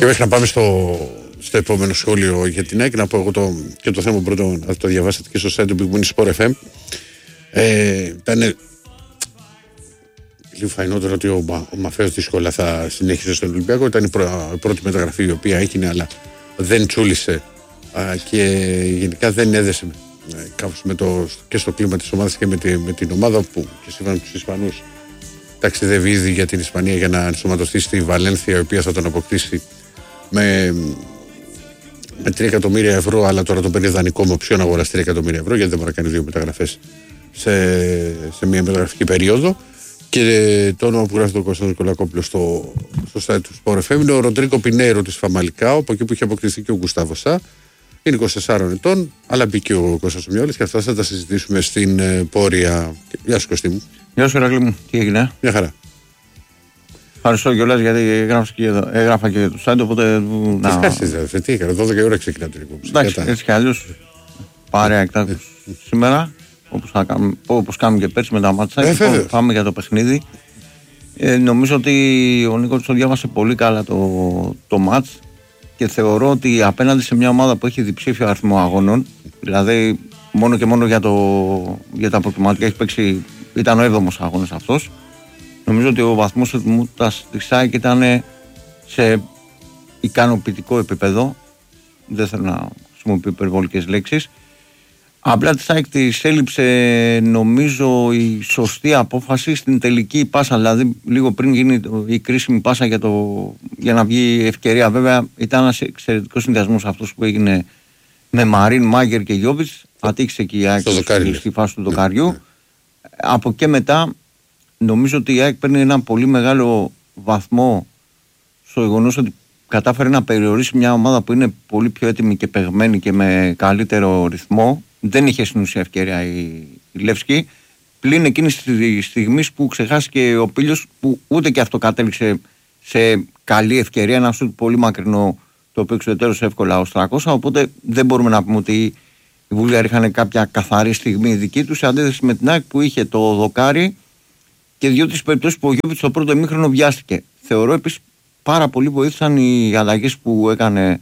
Και μέχρι να πάμε στο επόμενο σχόλιο για την ΑΕΚ, να πω εγώ το θέμα πρώτο, να το διαβάσετε και στο site του Big Win Sport FM. Ήταν λίγο φαϊνότερο ότι ο Μαφέος δύσκολα θα συνέχισε στον Ολυμπιακό. Ήταν η πρώτη μεταγραφή η οποία έγινε, αλλά δεν τσούλησε και γενικά δεν έδεσε κάπως και στο κλίμα της ομάδας και με την ομάδα που και σύμφωνα με τους Ισπανούς ταξιδεύει ήδη για την Ισπανία για να ενσωματωθεί στη Βαλένθια, η οποία θα τον αποκτήσει με 3 εκατομμύρια ευρώ, αλλά τώρα τον παίρνει δανεικό με οψιόν αγοράς 3 εκατομμύρια ευρώ, γιατί δεν μπορεί να κάνει 2 μεταγραφές σε μια μεταγραφική περίοδο. Και το όνομα που γράφει τον Κώστα Νικολακόπουλο στο site του Sport FM είναι ο Ροντρίκο Πινέιρο της Φαμαλικάου, από εκεί που είχε αποκτηθεί και ο Γκουστάβο Σά. Είναι 24 ετών, αλλά μπήκε ο Κώστας Ομιόλης και αυτά θα τα συζητήσουμε στην πορεία. Γεια σου, Κωστή μου. Γεια σου, Ηρακλή μου. Τι έγινε? Μια χαρά. Ευχαριστώ κιόλας γιατί έγραφα και το site, οπότε. Τι έκανα, 12 ώρα ξεκινά την εκπομπή. Εντάξει, έτσι κι αλλιώς παρέα εκτάκτως σήμερα, όπως κάνουμε και πέρσι με τα μάτσα. Πάμε για το παιχνίδι. Νομίζω ότι ο Νίκος το διάβασε πολύ καλά το μάτς και θεωρώ ότι απέναντι σε μια ομάδα που έχει διψήφιο αριθμό αγώνων, δηλαδή μόνο και μόνο για τα προκριματικά έχει παίξει, ήταν ο 7ος αγώνας αυτός. Νομίζω ότι ο βαθμός της ΑΕΚ ήταν σε ικανοποιητικό επίπεδο. Δεν θέλω να χρησιμοποιώ υπερβολικές λέξεις. Απλά της ΑΕΚ της έλειψε, νομίζω, η σωστή απόφαση στην τελική πάσα. Δηλαδή, λίγο πριν γίνει η κρίσιμη πάσα για να βγει ευκαιρία. Βέβαια, ήταν ένας εξαιρετικός συνδυασμός αυτός που έγινε με Μαρίν, Μάγκερ και Γιόβιτς. Ατύχησε και η ΑΕΚ στη φάση του δοκαριού. Από εκεί μετά, νομίζω ότι η ΑΕΚ παίρνει ένα πολύ μεγάλο βαθμό στο γεγονός ότι κατάφερε να περιορίσει μια ομάδα που είναι πολύ πιο έτοιμη και παιγμένη και με καλύτερο ρυθμό. Δεν είχε στην ουσία ευκαιρία η Λεύσκη. Πλην εκείνη τη στιγμή που ξεχάστηκε ο Πίλιος, που ούτε και αυτό κατέληξε σε καλή ευκαιρία, ένα σουτ πολύ μακρινό, το οποίο εξουδετερώς εύκολα ως 300. Οπότε δεν μπορούμε να πούμε ότι οι Βούλγαροι είχαν κάποια καθαρή στιγμή δική τους, σε αντίθεση με την ΑΕΚ που είχε το δοκάρι και 2-3 περιπτώσεις που ο Γιώβιτς στο πρώτο ημίχρονο βιάστηκε. Θεωρώ επίσης πάρα πολύ βοήθησαν οι αλλαγές που έκανε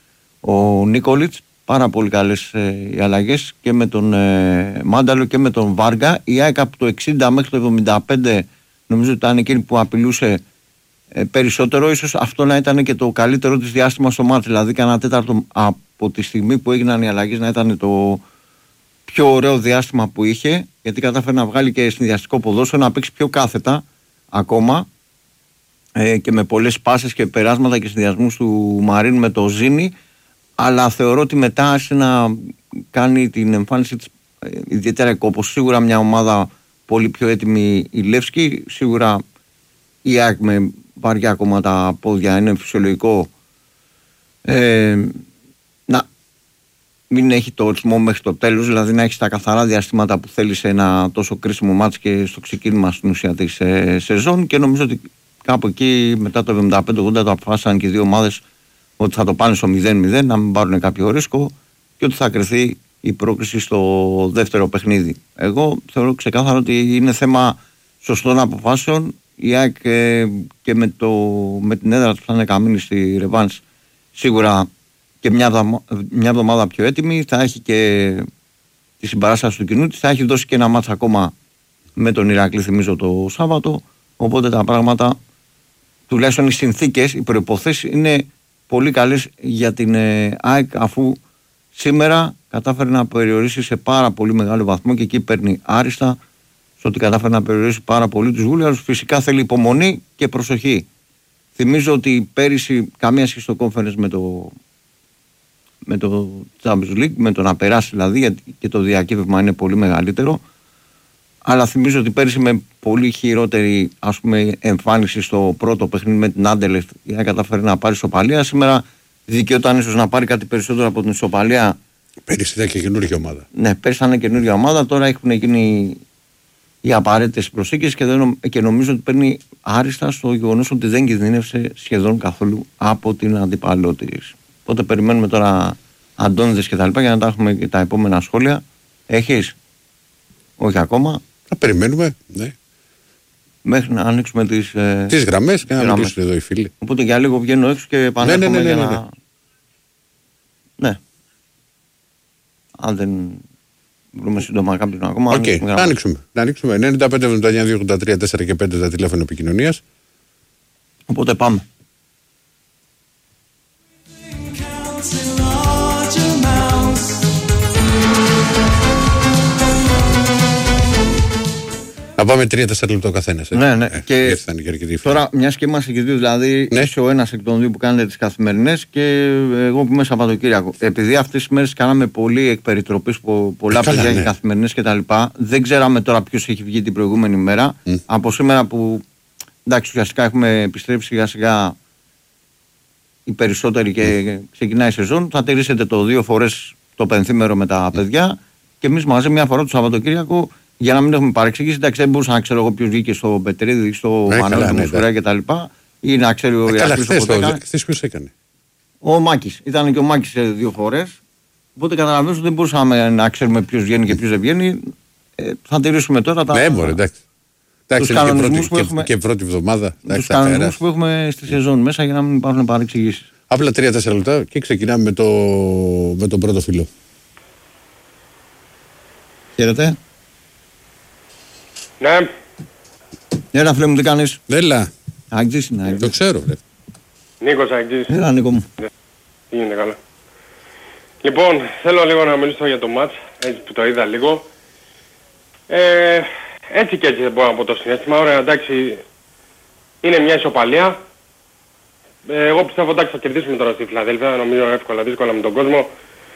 ο Νίκολιτς. Πάρα πολύ καλές οι αλλαγές και με τον Μάνταλο και με τον Βάργα. Η ΑΕΚ από το 60 μέχρι το 75 νομίζω ότι ήταν εκείνη που απειλούσε περισσότερο. Ίσως αυτό να ήταν και το καλύτερο της διάστημα στο μάτι. Δηλαδή κανένα τέταρτο από τη στιγμή που έγιναν οι αλλαγές να ήταν το πιο ωραίο διάστημα που είχε, γιατί κατάφερε να βγάλει και συνδυαστικό ποδόσφαιρο, να παίξει πιο κάθετα ακόμα και με πολλές πάσες και περάσματα και συνδυασμούς του Μαρίν με το Ζήνη. Αλλά θεωρώ ότι μετά άρχισε να κάνει την εμφάνιση της ιδιαίτερα κόπος. Σίγουρα μια ομάδα πολύ πιο έτοιμη η Λεύσκη. Σίγουρα η ΑΕΚ με βαριά ακόμα τα πόδια, είναι φυσιολογικό να μην έχει το ρυθμό μέχρι το τέλος. Δηλαδή να έχει τα καθαρά διαστήματα που θέλει σε ένα τόσο κρίσιμο μάτς και στο ξεκίνημα στην ουσία της σεζόν. Και νομίζω ότι κάπου εκεί μετά το 75-80 το αποφάσισαν και οι δύο ομάδες ότι θα το πάνε στο 0-0, να μην πάρουν κάποιο ρίσκο και ότι θα κρυθεί η πρόκριση στο δεύτερο παιχνίδι. Εγώ θεωρώ ξεκάθαρα ότι είναι θέμα σωστών αποφάσεων. Η ΑΕΚ και με την έδρα του θα είναι καμίνη στη ρεβάνς σίγουρα και μια εβδομάδα πιο έτοιμη. Θα έχει και τη συμπαράσταση του κοινού της, θα έχει δώσει και ένα μάτς ακόμα με τον Ηρακλή, θυμίζω, το Σάββατο. Οπότε τα πράγματα, τουλάχιστον οι συνθήκες, οι προϋποθέσεις είναι πολύ καλές για την ΑΕΚ, αφού σήμερα κατάφερε να περιορίσει σε πάρα πολύ μεγάλο βαθμό και εκεί παίρνει άριστα στο ότι κατάφερε να περιορίσει πάρα πολύ τους Βούλγαρους. Φυσικά θέλει υπομονή και προσοχή. Θυμίζω ότι πέρυσι καμία σχέση στο conference με το Champions League, με το να περάσει δηλαδή, γιατί και το διακύβευμα είναι πολύ μεγαλύτερο. Αλλά θυμίζω ότι πέρυσι με πολύ χειρότερη, ας πούμε, εμφάνιση στο πρώτο παιχνίδι με την Άντερλεχτ για να καταφέρει να πάρει ισοπαλία. Σήμερα δικαιόταν ίσως να πάρει κάτι περισσότερο από την ισοπαλία. Πέρυσι ήταν και καινούργια ομάδα. Ναι, πέρυσι ήταν καινούργια ομάδα. Τώρα έχουν γίνει οι απαραίτητες προσήκες και νομίζω ότι παίρνει άριστα στο γεγονός ότι δεν κινδύνευσε σχεδόν καθόλου από την αντιπαλότητα. Οπότε περιμένουμε τώρα Αντώνιδες και τα λοιπά για να τα έχουμε και τα επόμενα σχόλια. Έχεις? Όχι ακόμα. Θα περιμένουμε, ναι. Μέχρι να ανοίξουμε τις γραμμές και να μιλήσουν εδώ οι φίλοι. Οπότε για λίγο βγαίνω έξω και επανέρχομαι για να... Ναι. Αν δεν βρούμε σύντομα κάποιον ακόμα. Να ανοίξουμε. 95, 79, 283, 4 και 5 τα τηλέφωνα επικοινωνίας. Οπότε πάμε. Να πάμε 3-4 λεπτά ο καθένας. Ναι. Και τώρα, μια και είμαστε και δύο, δηλαδή είσαι ο ένας εκ των δύο που κάνετε τις καθημερινές και εγώ που είμαι Σαββατοκύριακο. Επειδή αυτές τις μέρες κάναμε πολύ εκ περιτροπής, πολλά παιδιά και καθημερινές κτλ. Δεν ξέραμε τώρα ποιος έχει βγει την προηγούμενη μέρα. Από σήμερα που εντάξει, ουσιαστικά έχουμε επιστρέψει σιγά σιγά οι περισσότεροι και ξεκινάει η σεζόν, θα τηρήσετε το 2 φορές το πενθήμερο με τα παιδιά και εμείς μαζί μια φορά το Σαββατοκύριακο. Για να μην έχουμε παρεξηγήσει, εντάξει, δεν μπορούσα να ξέρω εγώ ποιος βγήκε στο Πετρίδη, στο Μανώλη, του Μουσουρέα κτλ. Ή να ξέρει ο Ηρακλής χθες ποιος έκανε. Ο Μάκης. Ήταν και ο Μάκης 2 φορές. Οπότε καταλαβαίνω ότι δεν μπορούσαμε να ξέρουμε ποιος βγαίνει και ποιος δεν βγαίνει. Θα τηρήσουμε τώρα τα. Ναι, μπορεί, εντάξει. Τους κανονισμούς που έχουμε. Και πρώτη εβδομάδα. Τους κανονισμούς που έχουμε στη σεζόν μέσα για να μην υπάρχουν παρεξηγήσεις. Απλά 3-4 λεπτά και ξεκινάμε με τον πρώτο φίλο. Χαίρετε. Ναι. Έλα, φίλε μου, τι κάνεις. Έλα. Αγγζής είναι. Το ξέρω, ρε. Νίκος Αγγζής. Έλα, Νίκο μου. Τι γίνεται, καλά. Λοιπόν, θέλω λίγο να μιλήσω για το μάτς, έτσι που το είδα λίγο. Έτσι και έτσι δεν μπορώ να πω το συναίσθημα. Ωραία, εντάξει, είναι μια ισοπαλία. Εγώ πιστεύω εντάξει θα κερδίσουμε τώρα στη Φιλαδέλφια, νομίζω εύκολα, δύσκολα με τον κόσμο.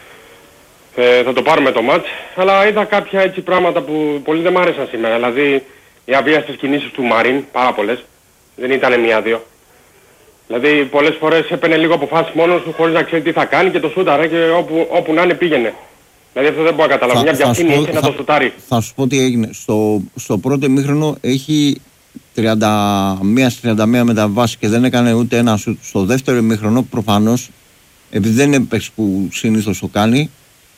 Θα το πάρουμε το μάτς, αλλά είδα κάποια έτσι πράγματα που πολύ δεν μ' άρεσαν σήμερα. Δηλαδή οι αβίαστες κινήσεις του Μαρίν, πάρα πολλές, δεν ήταν μία-δύο. Δηλαδή πολλές φορές έπαιρνε λίγο αποφάσεις μόνος του χωρίς να ξέρει τι θα κάνει και το σούταρε και όπου να είναι πήγαινε. Δηλαδή αυτό δεν μπορώ να καταλάβω. Μια βιαστήνη είχε να το σουτάρει. Θα σου πω τι έγινε. Στο πρώτο ημίχρονο έχει 31 μεταβάσεις και δεν έκανε ούτε ένα σουτ. Στο δεύτερο ημίχρονο προφανώς, επειδή δεν είναι παίκτης που συνήθως το κάνει,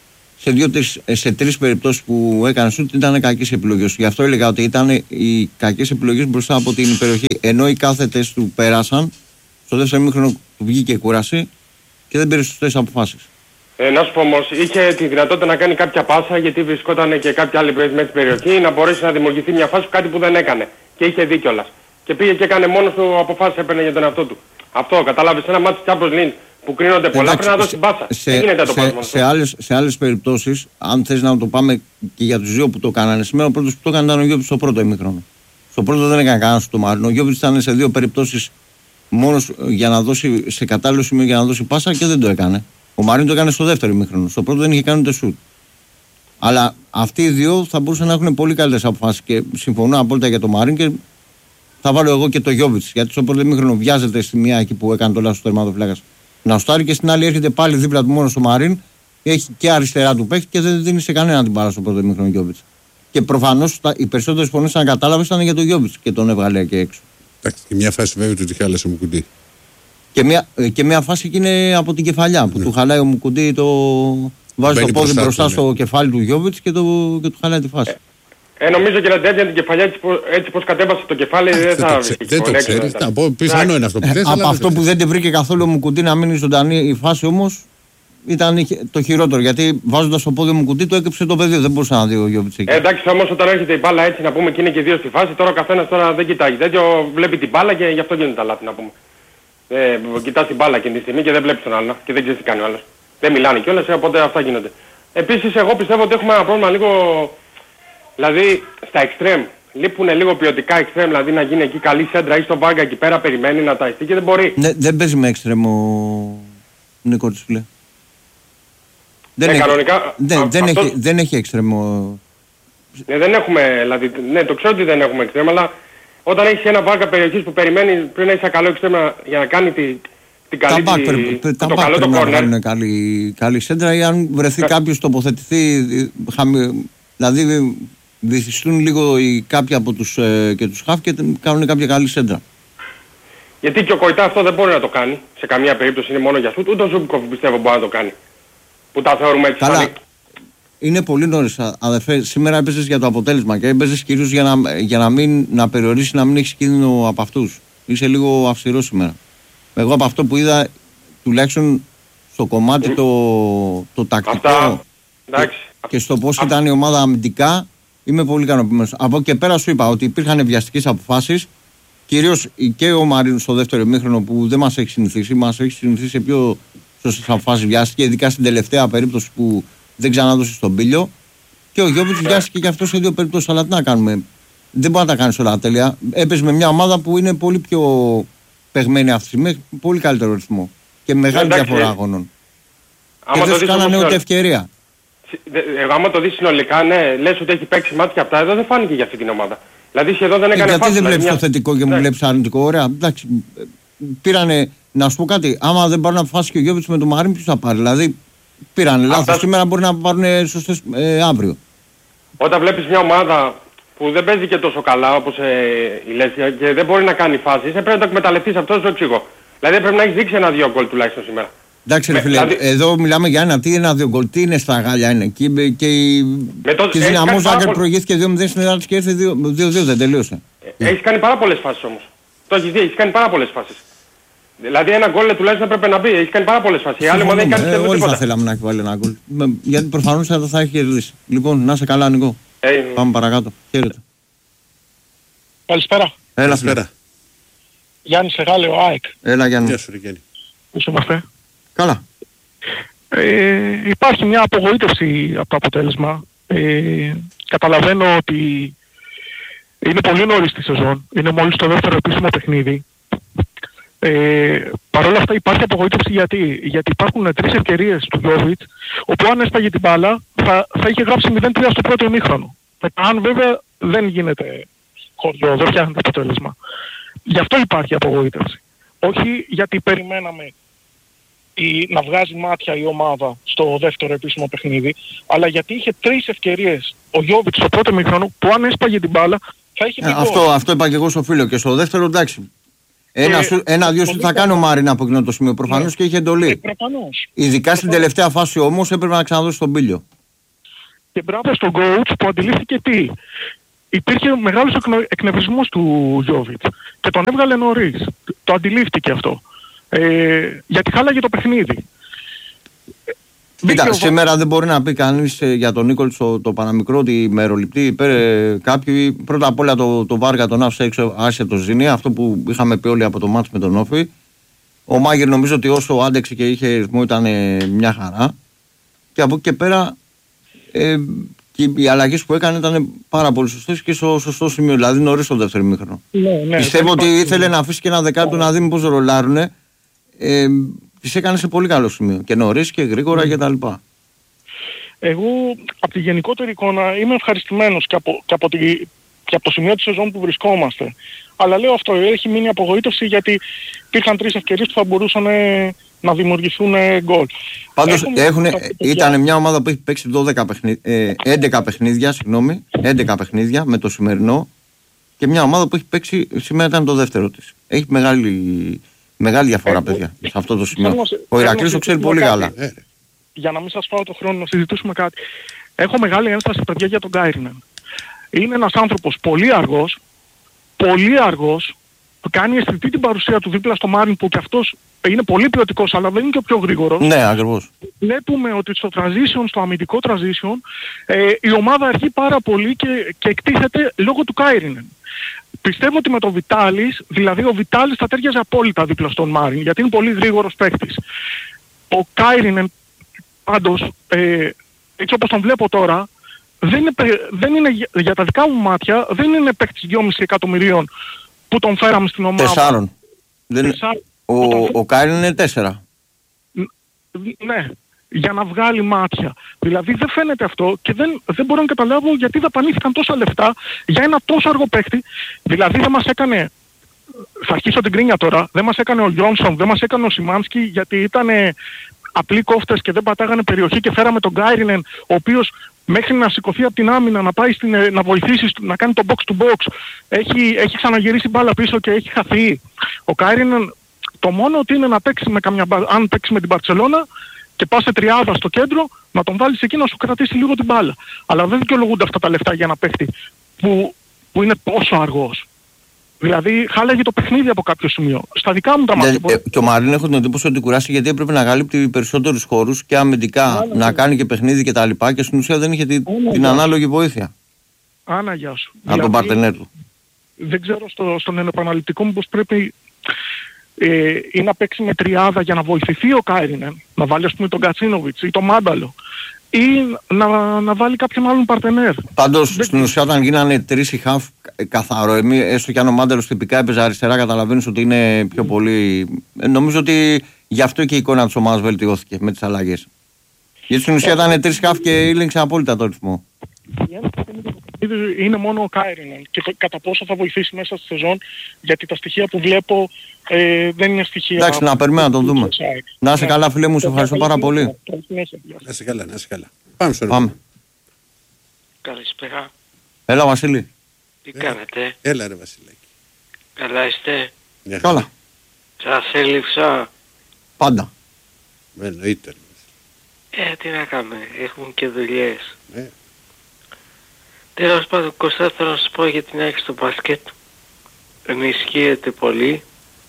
σε 3 περιπτώσεις που έκανε σουτ ήταν κακές επιλογές. Γι' αυτό έλεγα ότι ήταν οι κακές επιλογές μπροστά από την περιοχή. Ενώ οι κάθετες του πέρασαν, στο δεύτερο ημίχρονο του βγήκε κούραση και δεν πήρε σωστές αποφάσεις. Να σου πω όμως, είχε τη δυνατότητα να κάνει κάποια πάσα γιατί βρισκόταν και κάποια άλλη μέσα στην περιοχή να μπορέσει να δημιουργηθεί μια φάση κάτι που δεν έκανε. Και είχε δει κιόλας. Και πήγε και έκανε μόνος του αποφάσεις, έπαιρνε για τον εαυτό του. Αυτό κατάλαβες, ένα μάτι Champions League που κρίνονται πολλά πρέπει να δώσει πάσα. Δεν γίνεται το πράγμα. Σε άλλες περιπτώσεις, αν θες να το πάμε και για τους δύο που το κάνανε, σήμερα ο πρώτος που το έκανε ήταν ο Γιώβιτς στο πρώτο ημίχρονο. Στο πρώτο δεν έκανε κανένα στο Μάρινο. Ο Γιώβιτς ήταν σε 2 περιπτώσεις μόνος για να δώσει σε κατάλληλο σημείο για να δώσει πάσα και δεν το έκανε. Ο Μαρίν το έκανε στο δεύτερο ημίχρονο. Στο πρώτο δεν είχε κάνει ούτε σουτ. Αλλά αυτοί οι δύο θα μπορούσαν να έχουν πολύ καλύτερες αποφάσεις και συμφωνώ απόλυτα για το Μαρίν και θα βάλω εγώ και το Γιώβιτς. Γιατί στο πρώτο ημίχρονο βιάζεται στη μία εκεί που έκανε το λάθος του τερματοφυλάκας να στάρει και στην άλλη έρχεται πάλι δίπλα του μόνο ο Μαρίν. Έχει και αριστερά του παίχτη και δεν δίνει σε κανέναν την μπάλα στο πρώτο ημίχρονο Γιώβιτς. Και προφανώς οι περισσότερες φωνές, αν κατάλαβες, ήταν για το Γιώβιτς και τον έβγαλε εκεί έξω. Εντάξει, και μια φάση βέβαια του χάλασε ο Μουκουντή. Και μια φάση και είναι από την κεφαλιά που του χαλάει ο Μουκουντή, βάζει το πόδι μπροστά στο κεφάλι του Γιώβιτς και του χαλάει τη φάση. Νομίζω και να τέτοια την κεφαλιά έτσι πως κατέβασε το κεφάλι δεν θα βρει. Δεν το ξέρεις, πιθανό είναι αυτό που θες. Από αυτό που δεν την βρήκε καθόλου ο Μουκουντή να μείνει ζωντανή η φάση όμως ήταν το χειρότερο. Γιατί βάζοντας το πόδι ο Μουκουντή το έκρυψε το πεδίο, δεν μπορούσε να δει ο Γιώβιτς εκεί. Εντάξει όμως όταν έρχεται η μπάλα έτσι να πούμε και είναι και δύο στη φάση, τώρα ο καθένας τώρα δεν κοιτάει. Τέτοιο βλέπει την μπάλα και γι' αυτό γίνονται τα λάθη να πούμε. Κοιτάς την μπάλα εκείνη τη στιγμή και δεν βλέπεις τον άλλο και δεν ξέρεις τι κάνει ο άλλος. Δεν μιλάνε κιόλας, οπότε αυτά γίνονται. Επίσης εγώ πιστεύω ότι έχουμε ένα πρόβλημα λίγο, δηλαδή στα εξτρέμ. Λείπουν λίγο ποιοτικά εξτρέμ, δηλαδή να γίνει εκεί καλή σέντρα ή στο Βάγκα εκεί πέρα περιμένει να τα ειστεί και δεν μπορεί. Ναι, δεν παίζει με εξτρέμ ο Νίκος φίλε. Δεν έχει εξτρέμ. Δεν έχουμε, δηλαδή, ναι το ξέρω ότι δεν έχουμε εξτρέμ, αλλά όταν έχεις ένα Βάγκα περιοχής που περιμένει πριν να έχεις ένα καλό εξτρέμ για να κάνει την καλή το καλό το κόρνερ. Να κάνουν καλή σέντρα ή αν βρεθεί κάποιος τοποθετηθεί, δηλαδή βυθιστούν λίγο κάποιοι από τους χαφ και κάνουν κάποια καλή σέντρα. Γιατί και ο Κοϊτά αυτό δεν μπορεί να το κάνει, σε καμία περίπτωση είναι μόνο για σούτ, ούτε ο Ζούμπικοφ πιστεύω μπορεί να το κάνει. Που τα θεωρούμε έτσι. Καλά. είναι πολύ νωρίς, αδερφέ. Σήμερα έπαιζες για το αποτέλεσμα και έπαιζες κυρίως για να περιορίσεις, να μην έχεις κίνδυνο από αυτούς. Είσαι λίγο αυστηρός σήμερα. Εγώ από αυτό που είδα, τουλάχιστον στο κομμάτι το τακτικό και στο πώς ήταν η ομάδα αμυντικά, είμαι πολύ ικανοποιημένος. Από εκεί και πέρα σου είπα ότι υπήρχαν βιαστικές αποφάσεις, κυρίως και ο Μαρίνος στο δεύτερο ημίχρονο που δεν μας έχει συνηθίσει. Μας έχει συνηθίσει σε πιο σωστές αποφάσεις βιάστηκε, ειδικά στην τελευταία περίπτωση που δεν ξανάδωσε στον Πίλιο. Και ο Γιώβιτς βιάστηκε και αυτό σε δύο περιπτώσεις. Αλλά τι να κάνουμε, δεν μπορεί να τα κάνεις όλα τέλεια. Έπαιζε με μια ομάδα που είναι πολύ πιο παιγμένη αυτή τη στιγμή, πολύ καλύτερο ρυθμό και μεγάλη διαφορά αγώνων. Και δεν σου κάνανε ούτε ευκαιρία. Άμα το δεις συνολικά, ναι, λες ότι έχει παίξει μάτια αυτά, εδώ δεν φάνηκε για αυτή την ομάδα. Δηλαδή σχεδόν δεν έκανε γιατί δεν βλέπεις το θετικό και μου βλέπεις αρνητικό? Ωραία, εντάξει. Πήρανε, να σου πω κάτι, άμα δεν πάρουν αποφάσεις και ο Γιώβιτς με τον Μαρίνο, ποιος θα πάρει? Δηλαδή πήρανε λάθος σήμερα, μπορεί να πάρουν σωστές αύριο. Όταν βλέπεις μια ομάδα που δεν παίζει και τόσο καλά όπως η Λέσια και δεν μπορεί να κάνει φάσεις, πρέπει να το εκμεταλλευτείς, αυτό σου εξηγώ. Δηλαδή πρέπει να έχεις δείξει 1-2 γκολ τουλάχιστον σήμερα. Εντάξει, ρε φίλε, δηλαδή, εδώ μιλάμε για ένα-2 γκολ. Τι είναι στα Γάλλια, είναι εκεί. Και η Δυναμό Ζάγκερ προηγήθηκε 2-0 στην Ελλάδα και ήρθε 2-2, δεν τελείωσε. Έχεις κάνει πάρα πολλές φάσεις όμως. Το έχεις δει, έχεις κάνει πάρα πολλές φάσεις. Δηλαδή ένα γκολ τουλάχιστον πρέπει να μπει, έχεις κάνει πάρα πολλές φάσεις. Όλοι θα θέλαμε να έχει βάλει ένα γκολ. Γιατί προφανώς θα έχει κερδίσει. Λοιπόν, να είσαι καλά, Νικό. Πάμε παρακάτω. Χαίρετε. Καλησπέρα. Καλησπέρα. Γιάννης Εγάλε, ο ΑΕΚ. Έλα, Γιάννη. Γεια σου, Ρικένη. Πώς είμαστε? Καλά. Υπάρχει μια απογοήτευση από το αποτέλεσμα. Καταλαβαίνω ότι είναι πολύ νωρίς τη σεζόν. Είναι μόλις το δεύτερο επίσημο παιχνίδι. Παρ' όλα αυτά υπάρχει απογοήτευση γιατί υπάρχουν 3 ευκαιρίες του Γιώβιτς, όπου αν έσπαγε την μπάλα θα είχε γράψει 0-3 στο πρώτο ημίχρονο. Αν βέβαια δεν γίνεται χωριό, δεν φτιάχνει το αποτέλεσμα. Γι' αυτό υπάρχει απογοήτευση. Όχι γιατί περιμέναμε να βγάζει μάτια η ομάδα στο δεύτερο επίσημο παιχνίδι, αλλά γιατί είχε 3 ευκαιρίες ο Γιώβιτς στο πρώτο ημίχρονο που αν έσπαγε την μπάλα θα είχε πει αυτό είπα και εγώ στο φίλο. Και στο δεύτερο, εντάξει. Ένα-δύο σου θα κάνει ο Μάριν από εκείνο το σημείο προφανώς και είχε εντολή. Ειδικά στην τελευταία φάση όμως έπρεπε να ξαναδώσει τον Πίλιο. Και μπράβο στον coach που αντιλήφθηκε τι. Υπήρχε μεγάλος εκνευρισμός του Γιώβιτς και τον έβγαλε νωρίς. Το αντιλήφθηκε αυτό. Γιατί χάλαγε το παιχνίδι. Κοίτα, σήμερα δεν μπορεί να πει κανείς για τον Νίκολς το παραμικρό ότι μεροληπτεί κάποιοι. Πρώτα απ' όλα το Βάργα τον άφησε έξω, άσε το Ζήνη, αυτό που είχαμε πει όλοι από το μάτς με τον Όφη. Ο Μάγερ νομίζω ότι όσο άντεξε και είχε ρυθμό ήταν μια χαρά. Και από εκεί και πέρα και οι αλλαγές που έκανε ήταν πάρα πολύ σωστές και στο σωστό σημείο, δηλαδή νωρίς στο δεύτερο ημίχρονο. Ναι, πιστεύω ότι ήθελε να αφήσει και ένα δεκάτο να δει πώς ρολάρουνε. Τις έκανε σε πολύ καλό σημείο και νωρίς και γρήγορα κτλ. Εγώ από τη γενικότερη εικόνα είμαι ευχαριστημένος και από το σημείο της σεζόν που βρισκόμαστε. Αλλά λέω αυτό, έχει μείνει απογοήτευση γιατί υπήρχαν 3 ευκαιρίες που θα μπορούσαν να δημιουργηθούν γκολ. Πάντως ήταν μια ομάδα που έχει παίξει 11 παιχνίδια με το σημερινό και μια ομάδα που έχει παίξει, σήμερα ήταν το δεύτερο της. Έχει μεγάλη διαφορά, παιδιά, σε αυτό το σημείο. Ο Ηρακλής το ξέρει πολύ καλά. Για να μην σας φάω το χρόνο να συζητήσουμε κάτι. Έχω μεγάλη ένσταση, παιδιά, για τον Γκάιρινεν. Είναι ένας άνθρωπος πολύ αργός, που κάνει αισθητή την παρουσία του δίπλα στο Μάριν που και αυτός είναι πολύ ποιοτικός, αλλά δεν είναι και ο πιο γρήγορος. Ναι, ακριβώς. Βλέπουμε ότι στο transition, στο αμυντικό transition, η ομάδα αργεί πάρα πολύ και εκτίθεται λόγω του Γκάιρινεν. Πιστεύω ότι με τον Βιτάλης, δηλαδή ο Βιτάλης θα τέριαζε απόλυτα δίπλα στον Μάριν, γιατί είναι πολύ γρήγορος παίκτης. Ο Γκάιρινεν πάντως, έτσι όπως τον βλέπω τώρα, δεν είναι για τα δικά μου μάτια, δεν είναι παίκτης 2,5 εκατομμυρίων που τον φέραμε στην ομάδα. 4. Ο Γκάιρινεν είναι 4. Ναι, για να βγάλει μάτια. Δηλαδή δεν φαίνεται αυτό και δεν μπορώ να καταλάβω γιατί δαπανήθηκαν τόσα λεφτά για ένα τόσο αργό παίκτη. Δηλαδή δεν μας έκανε, θα αρχίσω την κρίνια τώρα, δεν μας έκανε ο Γιόνσον, δεν μας έκανε ο Σιμάνσκι γιατί ήταν απλοί κόφτες και δεν πατάγανε περιοχή και φέραμε τον Γκάιρινεν ο οποίος μέχρι να σηκωθεί από την άμυνα, να πάει να βοηθήσει, να κάνει το box to box, έχει ξαναγυρίσει μπάλα πίσω και έχει χαθεί. Ο Γκάιρινεν το μόνο ότι είναι να παίξει αν παίξει με την Μπαρτσελώνα και πας σε τριάδα στο κέντρο να τον βάλεις εκεί να σου κρατήσει λίγο την μπάλα. Αλλά δεν δικαιολογούνται αυτά τα λεφτά για ένα παίχτη που είναι τόσο αργός. Δηλαδή χάλαγε το παιχνίδι από κάποιο σημείο. Στα δικά μου τα μάτια. Και ο Μαρίν έχω την εντύπωση ότι κουράστηκε γιατί έπρεπε να καλύπτει περισσότερους χώρους και αμυντικά να κάνει και παιχνίδι κτλ. Και στην ουσία δεν είχε την ανάλογη βοήθεια. Άνα, γεια σου. Από τον παρτενέρ του. Δεν ξέρω στον επαναληπτικό μου πως πρέπει ή να παίξει με τριάδα για να βοηθηθεί ο Κάιρινεν, να βάλει ας πούμε τον Κατσίνοβιτς ή τον Μάνταλο, ή να βάλει κάποιον άλλον παρτενέρ. Πάντως στην ουσία όταν γίνανε τρεις οι χαφ καθαρό, έστω κι αν ο Μάνταλος τυπικά έπαιζε αριστερά, καταλαβαίνεις ότι είναι πιο πολύ. Νομίζω ότι γι' αυτό και η εικόνα της ομάδας βελτιώθηκε με τις αλλαγές. Γιατί στην ουσία ήταν τρεις χαφ και ήλεγξε απόλυτα το ρυθμό. Είναι μόνο ο Κάιρινεν και κατά πόσο θα βοηθήσει μέσα στη σεζόν, γιατί τα στοιχεία που βλέπω δεν είναι στοιχεία. Εντάξει, να περιμένουμε να τον δούμε. Να είσαι καλά, φίλε μου, σε ευχαριστώ πάρα πολύ. Να είσαι καλά, να είσαι καλά. Πάμε στο Πάμε. Καλησπέρα. Έλα, Βασίλη. Τι κάνετε? Έλα ρε Βασιλάκη. Καλά είστε? Καλά. Σας έλειψα. Πάντα. Εννοείται. Τι να κάνουμε, έχουμε και δουλειές. Τέλος πάντων, Κωστά, θέλω να σου πω για την ΑΕΚ στο μπάσκετ. Ενισχύεται πολύ.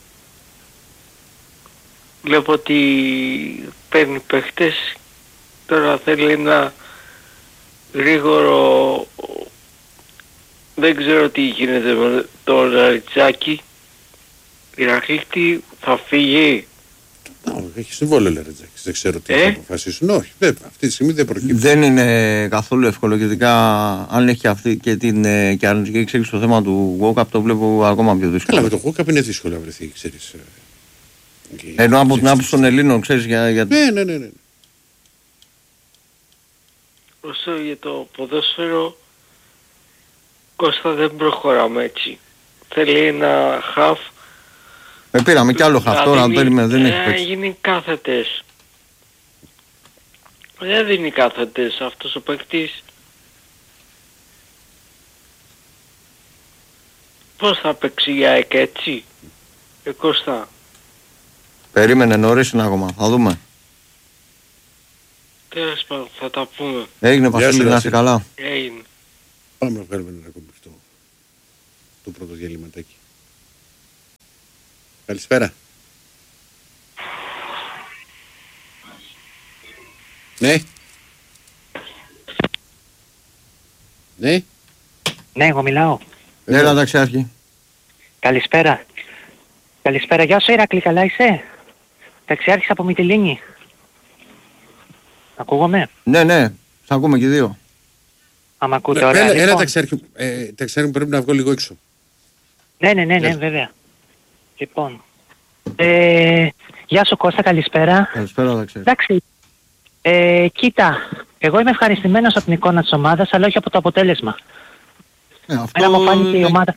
Βλέπω ότι παίρνει παίχτες. Τώρα θέλει ένα γρήγορο... Δεν ξέρω τι γίνεται με το Λαριτζάκι. Ηρακλήτη θα φύγει. Έχει συμβόλαιο Λαριτζάκης. Δεν ξέρω τι θα αποφασίσουν. Όχι, βέβαια. Αυτή τη στιγμή δεν προκύπτει. Δεν είναι καθόλου εύκολο. Ειδικά αν έχει αυτή και την αρνητική εξέλιξη στο θέμα του Walkup, το βλέπω ακόμα πιο δύσκολο. Καλά, με το Walkup είναι δύσκολο να βρεθεί, ξέρεις. Ενώ από την άποψη των Ελλήνων, ξέρεις για... Ναι. Όσο για το ποδόσφαιρο, Κώστα, δεν προχωράμε έτσι. Θέλει ένα χαφ. Πήραμε κι άλλο χαφ τώρα, δεν έχει παίξει. Γίνει κάθετες. Δεν δίνει κάθετες αυτός ο παίκτης. Πώς θα παίξει για ΑΕΚ έτσι, Κώστα? Περίμενε, νωρίς είναι ακόμα, θα δούμε. Τέλος πάντων, θα τα πούμε. Έγινε Βασίλη, να είσαι καλά. Έγινε. Πάμε να βγάλουμε ένα ακόμη το πρώτο διαλυματάκι. Καλησπέρα. Ναι. Ναι. Ναι, εγώ μιλάω. Έλα ταξιάρχη. Καλησπέρα. Καλησπέρα, γεια σου Ηρακλή, καλά είσαι? Ταξιάρχης από Μυτιλήνη. Ακούγομαι? Ναι, θα ακούμε και δύο. Άμα ακούτε, ωραία. Έλα Λοιπόν. ταξιάρχη, πρέπει να βγω λίγο έξω. Ναι, βέβαια. Λοιπόν. Γεια σου Κώστα, καλησπέρα. Καλησπέρα, ταξιάρχη. Εντάξει. Κοίτα, εγώ είμαι ευχαριστημένος από την εικόνα της ομάδας, αλλά όχι από το αποτέλεσμα. Αυτό μου φάνηκε η ομάδα...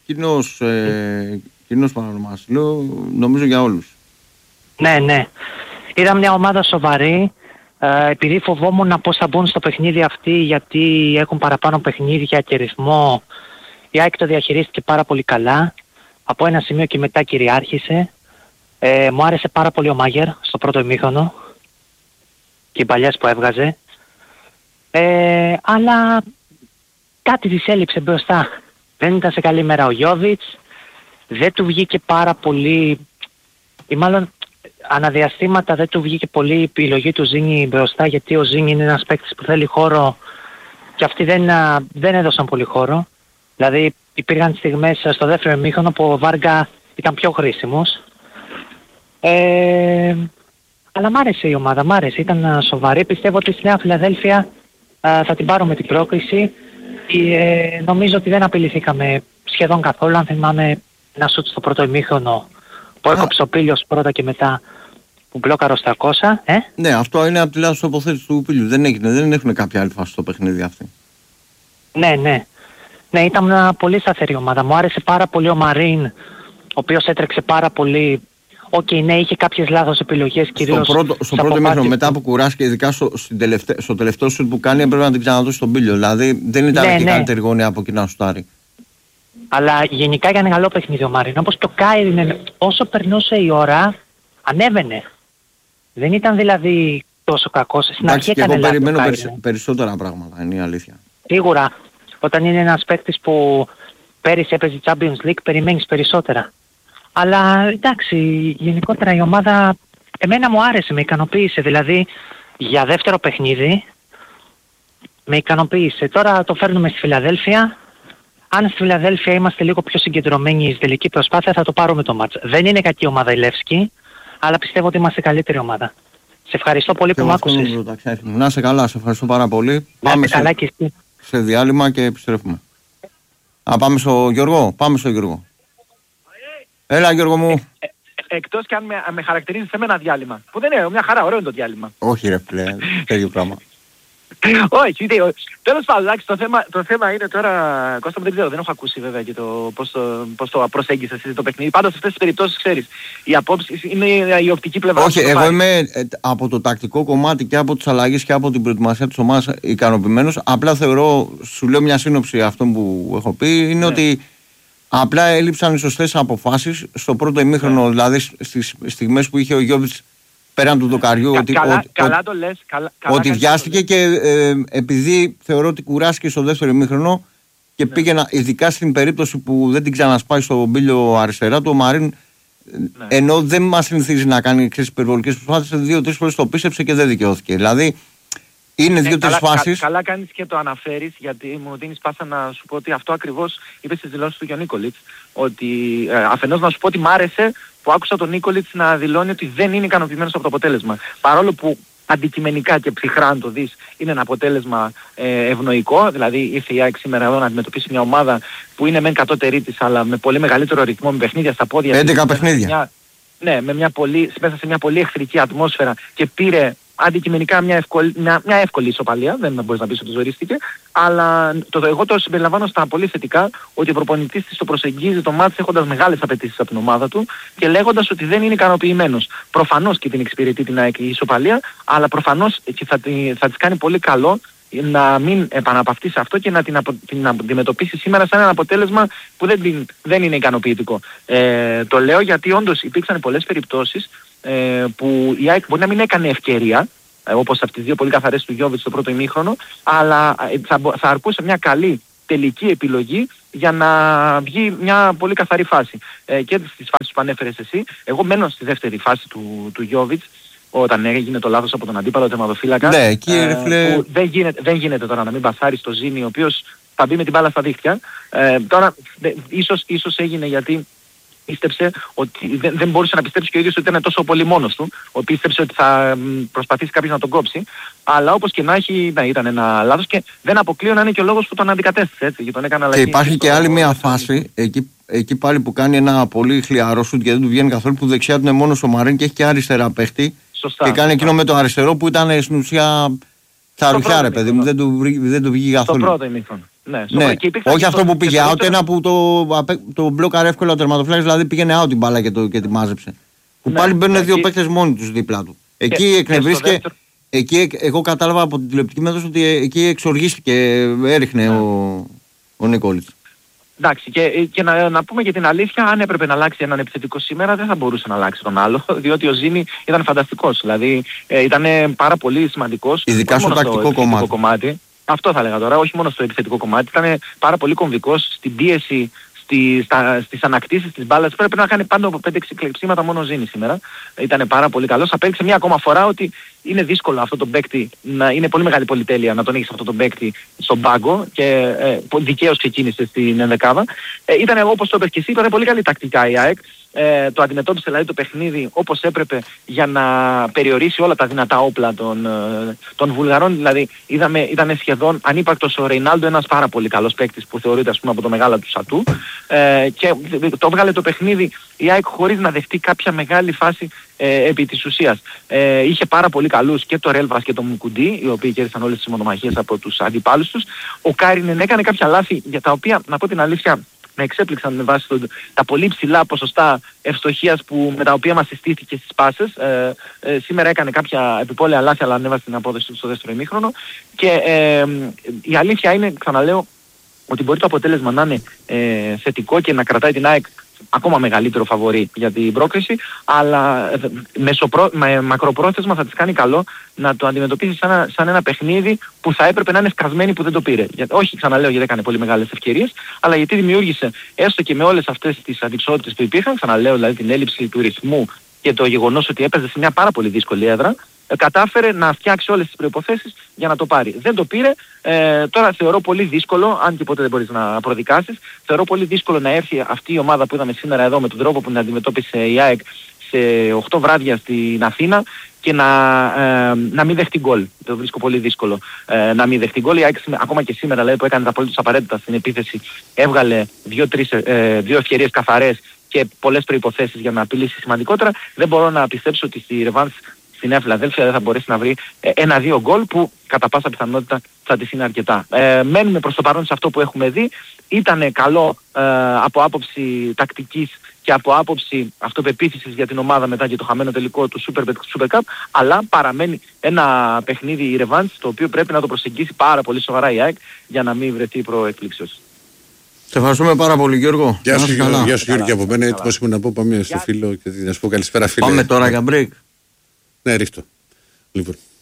κοινός παρανομάς, λέω, νομίζω για όλους. Ναι. Είδα μια ομάδα σοβαρή, επειδή φοβόμουν πώς θα μπουν στο παιχνίδι αυτή, γιατί έχουν παραπάνω παιχνίδια και ρυθμό. Η ΑΕΚ το διαχειρίστηκε πάρα πολύ καλά. Από ένα σημείο και μετά κυριάρχησε. Μου άρεσε πάρα πολύ ο Μάγερ στο πρώτο ημίχρονο και οι παλιές που έβγαζε. Αλλά κάτι της έλειψε μπροστά. Δεν ήταν σε καλή μέρα ο Γιόβιτς. Δεν του βγήκε πάρα πολύ, ή μάλλον αναδιαστήματα δεν του βγήκε πολύ η επιλογή του Ζήνη μπροστά, γιατί ο Ζήνη είναι ένας παίκτης που θέλει χώρο και αυτοί δεν έδωσαν πολύ χώρο. Δηλαδή υπήρχαν στιγμές στο δεύτερο ημίχρονο που ο Βάργα ήταν πιο χρήσιμος. Αλλά μ' άρεσε η ομάδα, ήταν σοβαρή. Πιστεύω ότι στη Νέα Φιλαδέλφια θα την πάρουμε την πρόκριση. Νομίζω ότι δεν απειληθήκαμε σχεδόν καθόλου. Αν θυμάμαι ένα σουτ στο πρώτο ημίχρονο που έκοψε ο Πίλιος πρώτα και μετά που μπλόκαρε ως 300. Ναι, αυτό είναι από τη λάθος τοποθέτηση του Πίλιου. Δεν έχουν κάποια άλλη φάση στο παιχνίδι αυτή. Ναι, ήταν πολύ σταθερή ομάδα. Μου άρεσε πάρα πολύ ο Μαρίν, ο οποίος έτρεξε πάρα πολύ. Ναι, είχε κάποιες λάθος επιλογές, κυρίως στο πρώτο ημίχρονο, μετά που κουράστηκε, ειδικά στο τελευταίο σουτ που κάνει, έπρεπε να την ξαναδώσει στον Πίλιο. Δηλαδή δεν ήταν και καλύτερη γωνία από κοινά σουτάρι. Αλλά γενικά για ένα καλό παιχνίδι ο Μαρίν. Όπως το Κάιρινεν, όσο περνούσε η ώρα, ανέβαινε. Δεν ήταν δηλαδή τόσο κακός. Στην αρχή Εντάξει, και εγώ περιμένω λάθος, περισσότερα πράγματα, είναι η αλήθεια. Σίγουρα, όταν είναι ένας παίκτης που πέρυσι έπαιζε Champions League, περιμένεις περισσότερα. Αλλά εντάξει, γενικότερα η ομάδα εμένα μου άρεσε, με ικανοποίησε. Δηλαδή, για δεύτερο παιχνίδι, με ικανοποίησε. Τώρα το φέρνουμε στη Φιλαδέλφια. Αν στη Φιλαδέλφια είμαστε λίγο πιο συγκεντρωμένοι στη τελική προσπάθεια, θα το πάρουμε το μάτς. Δεν είναι κακή ομάδα η Λεύσκη, αλλά πιστεύω ότι είμαστε καλύτερη ομάδα. Σε ευχαριστώ πολύ που μ' άκουσες. Να είσαι καλά, σε ευχαριστώ πάρα πολύ. Πάμε σε διάλειμμα και επιστρέφουμε. Πάμε στο Γιώργο. Έλα Γιώργο μου. Εκτός και αν με χαρακτηρίζεις σε ένα διάλειμμα. Που δεν είναι μια χαρά, ωραίο είναι το διάλειμμα. Όχι ρε πλέον, τέτοιο πράγμα. Όχι, τέλος πάντων, το θέμα είναι τώρα, Κώστα μου δεν ξέρω, δεν έχω ακούσει βέβαια και πώς το προσέγγισες εσύ το παιχνίδι. Πάντως σε αυτές τις περιπτώσεις ξέρεις, η απόψη είναι η οπτική πλευρά. Όχι, εγώ είμαι από το τακτικό κομμάτι και από τις αλλαγές και από την προετοιμασία της ομάδας ικανοποιημένος. Απλά θεωρώ, σου λέω μια σύνοψη αυτό που έχω πει, είναι ότι απλά έλειψαν οι σωστές αποφάσεις στο πρώτο ημίχρονο, δηλαδή στις στιγμές που είχε ο Γιώβιτς πέραν του δοκαριού, ότι βιάστηκε και επειδή θεωρώ ότι κουράστηκε στο δεύτερο ημίχρονο και πήγαινα, ειδικά στην περίπτωση που δεν την ξανασπάει στο μπίλιο αριστερά του, ο Μαρίν, ενώ δεν μας συνηθίζει να κάνει υπερβολικές προσπάθειες, 2-3 φορές το πίστεψε και δεν δικαιώθηκε. Δηλαδή, είναι 2-3 φάσεις. Καλά κάνεις και το αναφέρεις, γιατί μου δίνεις πάσα να σου πω ότι αυτό ακριβώς είπε στις δηλώσεις του Γιώργου Νίκολιτς. Ότι αφενός να σου πω ότι μ' άρεσε που άκουσα τον Νίκολιτς να δηλώνει ότι δεν είναι ικανοποιημένος από το αποτέλεσμα. Παρόλο που αντικειμενικά και ψυχρά αν το δεις είναι ένα αποτέλεσμα ευνοϊκό, δηλαδή ήρθε η ΑΕΚ σήμερα εδώ να αντιμετωπίσει μια ομάδα που είναι μεν κατώτερη της, αλλά με πολύ μεγαλύτερο ρυθμό, με παιχνίδια στα πόδια. 11 παιχνίδια. Ναι, μέσα σε μια πολύ εχθρική ατμόσφαιρα και πήρε αντικειμενικά μια εύκολη ισοπαλία, δεν μπορείς να πεις ότι ζορίστηκε, αλλά εγώ το συμπεριλαμβάνω στα πολύ θετικά, ότι ο προπονητής της το προσεγγίζει το μάτς έχοντας μεγάλες απαιτήσεις από την ομάδα του και λέγοντας ότι δεν είναι ικανοποιημένος. Προφανώς και την εξυπηρετεί την ΑΕΚ η ισοπαλία, αλλά προφανώς και θα της κάνει πολύ καλό να μην επαναπαυτεί σε αυτό και να την αντιμετωπίσει σήμερα σαν ένα αποτέλεσμα που δεν είναι ικανοποιητικό. Το λέω γιατί όντως υπήρξαν πολλές περιπτώσεις που η ΑΕΚ μπορεί να μην έκανε ευκαιρία, όπως από τις δύο πολύ καθαρές του Γιώβιτς στο πρώτο ημίχρονο, αλλά θα αρκούσε μια καλή τελική επιλογή για να βγει μια πολύ καθαρή φάση. Και στις φάσεις που ανέφερες εσύ, εγώ μένω στη δεύτερη φάση του Γιώβιτς, όταν έγινε το λάθος από τον αντίπαλο τερματοφύλακα. Ναι, που δεν γίνεται τώρα να μην πασάρει στο Ζήνη, ο οποίος θα μπει με την μπάλα στα δίχτυα. Τώρα ίσως έγινε γιατί πίστεψε ότι δεν μπορούσε να πιστέψει και ο ίδιος ότι ήταν τόσο πολύ μόνος του. Πίστεψε ότι θα προσπαθήσει κάποιος να τον κόψει. Αλλά όπως και να έχει, ήταν ένα λάθος και δεν αποκλείω να είναι και ο λόγος που τον αντικατέστησε. Έτσι, τον έκανε αλλαγή. Και υπάρχει και άλλη μια φάση, εκεί πάλι που κάνει ένα πολύ χλιαρό σουτ και δεν του βγαίνει καθόλου, που δεξιά του είναι μόνος ο Μαρίν και έχει και αριστερά παίχτη. Σωστά. Και κάνει εκείνο με το αριστερό που ήταν στην ουσία τσαρουχιά, ρε παιδί μου, δεν του βγήκε καθόλου. Στο πρώτο ημίχρονο. Ναι, όχι αυτό που πήγε out, ένα που το μπλόκαρε εύκολα ο τερματοφύλακας, δηλαδή πήγαινε out την μπάλα και τη μάζεψε. Που πάλι μπαίνουν δύο παίκτες μόνοι τους δίπλα του. Εκεί εκνευρίστηκε, εκεί εγώ κατάλαβα από την τηλεοπτική μέτωση ότι εκεί εξοργίστηκε, έριχνε ο Νικόλιτς. Εντάξει, και να πούμε και την αλήθεια, αν έπρεπε να αλλάξει έναν επιθετικό σήμερα, δεν θα μπορούσε να αλλάξει τον άλλο, διότι ο Ζήνη ήταν φανταστικός. Δηλαδή ήταν πάρα πολύ σημαντικός. Ειδικά στο τακτικό κομμάτι. Αυτό θα έλεγα τώρα, όχι μόνο στο επιθετικό κομμάτι. Ήταν πάρα πολύ κομβικός στην πίεση, στις ανακτήσεις της μπάλας. Πρέπει να κάνει πάνω από 5-6 κλεψίματα μόνο ο Ζήνη σήμερα. Ήταν πάρα πολύ καλός. Απέδειξε μια ακόμα φορά ότι είναι δύσκολο αυτό το παίκτη, είναι πολύ μεγάλη πολυτέλεια να τον έχεις αυτό τον παίκτη στον πάγκο και δικαίως ξεκίνησε στην ενδεκάδα. Ήταν, όπως το είπες και εσύ, ήταν πολύ καλή τακτικά η ΑΕΚ. Το αντιμετώπισε δηλαδή το παιχνίδι όπως έπρεπε για να περιορίσει όλα τα δυνατά όπλα των Βουλγαρών. Δηλαδή ήταν σχεδόν ανύπαρκτος ο Ρεϊνάλντο, ένας πάρα πολύ καλός παίκτης που θεωρείται ας πούμε από το μεγάλο του Σατού, και το έβγαλε το παιχνίδι η ΑΕΚ χωρίς να δεχτεί κάποια μεγάλη φάση επί της ουσίας. Είχε πάρα πολύ καλούς και το Ρέλβας και το Μουκουντή, οι οποίοι κέρδισαν όλες τις μονομαχίες από τους αντιπάλους τους. Ο Κάρινεν έκανε κάποια λάθη για τα οποία, να πω την αλήθεια, με εξέπληξαν με βάση τα πολύ ψηλά ποσοστά ευστοχίας με τα οποία μας συστήθηκε στις πάσες. Σήμερα έκανε κάποια επιπόλαια λάθη, αλλά ανέβασε την απόδοση του στο δεύτερο ημίχρονο. Και η αλήθεια είναι, ξαναλέω, ότι μπορεί το αποτέλεσμα να είναι θετικό και να κρατάει την ΑΕΚ ακόμα μεγαλύτερο φαβορί για την πρόκριση, αλλά μακροπρόθεσμα θα της κάνει καλό να το αντιμετωπίσει σαν ένα παιχνίδι που θα έπρεπε να είναι σκασμένη που δεν το πήρε. Όχι, ξαναλέω, γιατί έκανε πολύ μεγάλες ευκαιρίες, αλλά γιατί δημιούργησε έστω και με όλες αυτές τις αντιξότητες που υπήρχαν, ξαναλέω δηλαδή την έλλειψη του ρυθμού και το γεγονός ότι έπαιζε σε μια πάρα πολύ δύσκολη έδρα, κατάφερε να φτιάξει όλες τις προϋποθέσεις για να το πάρει. Δεν το πήρε. Τώρα θεωρώ πολύ δύσκολο, αν και ποτέ δεν μπορείς να προδικάσεις, θεωρώ πολύ δύσκολο να έρθει αυτή η ομάδα που είδαμε σήμερα εδώ με τον τρόπο που την αντιμετώπισε η ΑΕΚ σε 8 βράδια στην Αθήνα και να μην δεχτεί γκολ. Το βρίσκω πολύ δύσκολο να μην δεχτεί γκολ. Η ΑΕΚ ακόμα και σήμερα λέει, που έκανε τα απολύτως απαραίτητα στην επίθεση, έβγαλε 2 ευκαιρίες καθαρές και πολλές προϋποθέσεις για να απειλήσει σημαντικότερα. Δεν μπορώ να πιστέψω ότι στη ρεβάνς στη Νέα Φιλαδέλφια δεν θα μπορέσει να βρει 1-2 γκολ που κατά πάσα πιθανότητα θα της είναι αρκετά. Μένουμε προς το παρόν σε αυτό που έχουμε δει. Ήταν καλό από άποψη τακτικής και από άποψη αυτοπεποίθησης για την ομάδα μετά και το χαμένο τελικό του Super Cup, αλλά παραμένει ένα παιχνίδι η ρεβάνς το οποίο πρέπει να το προσεγγίσει πάρα πολύ σοβαρά η ΑΕΚ για να μην βρεθεί προεκπλήξεως. Σε ευχαριστούμε πάρα πολύ, Γιώργο. Γεια σου Γιώργο, από μένα έτοιμος ήμουν να πω πάμε στο φίλο και να σου πω καλησπέρα φίλε. Πάμε τώρα για break. Ναι, ρίχτω. Λοιπόν.